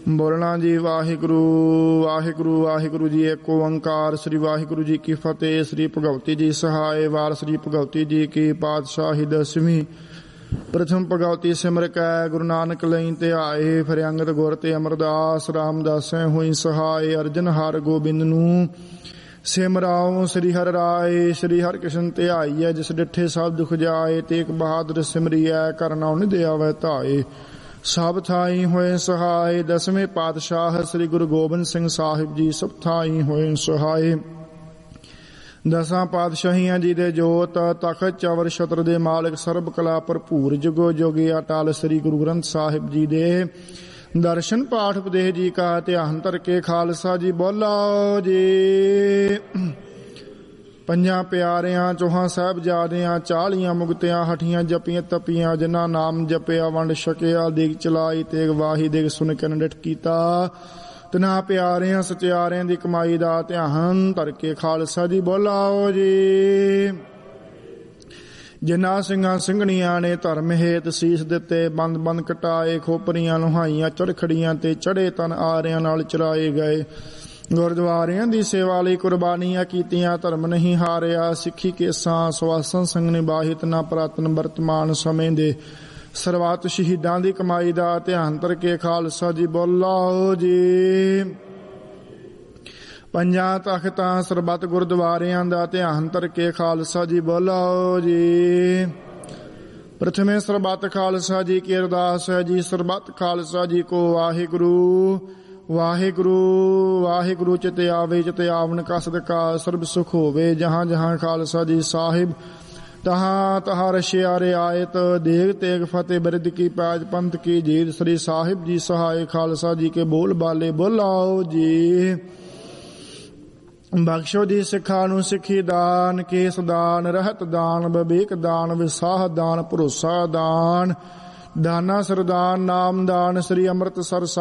ਬੋਲਣਾ ਜੀ ਵਾਹਿਗੁਰੂ ਵਾਹਿਗੁਰੂ ਵਾਹਿਗੁਰੂ ਜੀ। ਏਕ ਓੰਕਾਰ। ਸ੍ਰੀ ਵਾਹਿਗੁਰੂ ਜੀ ਕੀ ਫਤਿਹ। ਸ੍ਰੀ ਭਗਵਤੀ ਜੀ ਸਹਾਏ। ਵਾਰ ਸ੍ਰੀ ਭਗਵਤੀ ਜੀ ਕੀ ਪਾਤਸ਼ਾਹੀ ਦਸਵੀਂ। ਪ੍ਰਥਮ ਭਗਵਤੀ ਸਿਮਰ ਕੈ ਗੁਰੂ ਨਾਨਕ ਲਈ ਧਿਆਏ। ਫਿਰ ਅੰਗਦ ਗੁਰ ਤੇ ਅਮਰਦਾਸ ਰਾਮਦਾਸੈ ਹੋਈ ਸਹਾਏ। ਅਰਜਨ ਹਰ ਗੋਬਿੰਦ ਨੂੰ ਸਿਮਰਾਉ। ਸ੍ਰੀ ਹਰਿ ਰਾਏ ਸ੍ਰੀ ਹਰਿ ਕ੍ਰਿਸ਼ਨ ਧਿਆਈਐ। ਜਿਸ ਡਿਠੇ ਸਭ ਦੁਖ ਜਾਏ। ਤੇਗ ਬਹਾਦਰ ਸਿਮਰੀਐ ਕਰ ਨਾਉ ਨਿਧਿ ਆਵੈ ਧਾਏ। ਸਭ ਥਾਈ ਹੋਏ ਸਹਾਏ। ਦਸਵੇਂ ਪਾਤਸ਼ਾਹ ਸ੍ਰੀ ਗੁਰੂ ਗੋਬਿੰਦ ਸਿੰਘ ਸਾਹਿਬ ਜੀ ਸਭ ਥਾਈ ਹੋਏ ਸਹਾਏ। ਦਸਾਂ ਪਾਤਸ਼ਾਹੀਆਂ ਜੀ ਦੇ ਜੋਤ ਤਖਤ ਚਵਰ ਛਤਰ ਦੇ ਮਾਲਕ ਸਰਬ ਕਲਾ ਭਰਪੂਰ ਜੁਗੋ ਜੋਗੀ ਅਟਲ ਸ੍ਰੀ ਗੁਰੂ ਗ੍ਰੰਥ ਸਾਹਿਬ ਜੀ ਦੇ ਦਰਸ਼ਨ ਪਾਠ ਉਪਦੇਸ਼ ਜੀ ਕਾ ਧਿਆਨ ਧਰ ਕੇ ਖਾਲਸਾ ਜੀ ਬੋਲੋ ਜੀ। ਪੰਜਾਂ ਪਿਆਰਿਆਂ ਚੌਹਾਂ ਸਾਹਿਬਜ਼ਾਦਿਆਂ 40 ਮੁਕਤਿਆਂ ਹਠੀਆਂ ਜਪੀਆਂ ਤਪੀਆਂ। ਜਿਨ੍ਹਾਂ ਨਾਮ ਜਪਿਆ ਵੰਡ ਛਕਿਆ ਦੇਗ ਚਲਾਈ ਤੇਗ ਵਾਹੀ ਦੇਗ ਸੁਣ ਕੇ ਨਿਡਠ ਕੀਤਾ। ਤਿਨਾਂ ਪਿਆਰਿਆਂ ਸਚਿਆਰਿਆਂ ਦੀ ਕਮਾਈ ਦਾ ਧਿਆਨ ਧਰ ਕੇ ਖਾਲਸਾ ਜੀ ਬੋਲਾਓ ਜੀ। ਜਿਨ੍ਹਾਂ ਸਿੰਘਾਂ ਸਿੰਘਣੀਆਂ ਨੇ ਧਰਮ ਹੇਤ ਸੀਸ ਦਿੱਤੇ ਬੰਦ ਬੰਦ ਕਟਾਏ। ਖੋਪਰੀਆਂ ਲੁਹਾਈਆਂ ਚਰਖੜੀਆਂ ਤੇ ਚੜੇ ਤਨ ਆਰਿਆਂ ਨਾਲ ਚਰਾਏ ਗਏ। ਗੁਰਦੁਆਰਿਆਂ ਦੀ ਸੇਵਾ ਲਈ ਕੁਰਬਾਨੀਆਂ ਕੀਤੀਆਂ ਧਰਮ ਨਹੀਂ ਹਾਰਿਆ। ਸਿੱਖੀ ਕੇਸਾਂ ਸਵਾਸਾਂ ਸੰਗ ਨਿਭਾਹਿਤ ਨਾ ਪੁਰਾਤਨ ਵਰਤਮਾਨ ਸਮੇਂ ਦੇ ਸਰਬੱਤ ਸ਼ਹੀਦਾਂ ਦੀ ਕਮਾਈ ਦਾ ਧਿਆਨ ਧਰ ਕੇ ਖਾਲਸਾ ਜੀ ਬੋਲਾਓ ਜੀ। ਪੰਜਾਂ ਤਖਤਾਂ ਸਰਬੱਤ ਗੁਰਦੁਆਰਿਆਂ ਦਾ ਧਿਆਨ ਧਰ ਕੇ ਖਾਲਸਾ ਜੀ ਬੋਲਾਓ ਜੀ। ਪ੍ਰਥਮੇ ਸਰਬੱਤ ਖਾਲਸਾ ਜੀ ਕੀ ਅਰਦਾਸ ਹੈ ਜੀ। ਸਰਬੱਤ ਖਾਲਸਾ ਜੀ ਕੋ ਵਾਹਿਗੁਰੂ ਵਾਹਿਗੁਰੂ ਵਾਹਿਗੁਰੂ। ਚਿਤ ਆਵੇ ਚਿਤ ਆਵਨ ਕਾ ਸਦਕਾ ਸਰਬ ਸੁਖ ਹੋਵੇ। ਜਹਾਂ ਜਹਾਂ ਖਾਲਸਾ ਜੀ ਸਾਹਿਬ ਤਹਾਂ ਤਹਾਂ ਰਸ਼ਿਆ ਰਿਆਇਤ। ਦੇਗ ਤੇਗ ਫਤਿਹ ਬਿਰਧ ਕੀ ਪੈਜ ਪੰਥ ਕੀ ਜੀਤ। ਸ੍ਰੀ ਸਾਹਿਬ ਜੀ ਸਹਾਏ ਖਾਲਸਾ ਜੀ ਕੇ ਬੋਲ ਬਾਲੇ ਬੋਲਾਓ ਜੀ। ਬਖਸ਼ੋ ਜੀ ਸਿੱਖਾਂ ਨੂੰ ਸਿੱਖੀ ਦਾਨ ਕੇਸ ਦਾਨ ਰਹਿਤ ਦਾਨ ਵਿਵੇਕ ਦਾਨ ਵਿਸਾਹ ਦਾਨ ਭਰੋਸਾ ਦਾਨ ਦਾਨਾ ਸਰਦਾਨ ਨਾਮ ਦਾਨ। ਸ੍ਰੀ ਅੰਮ੍ਰਿਤਸਰ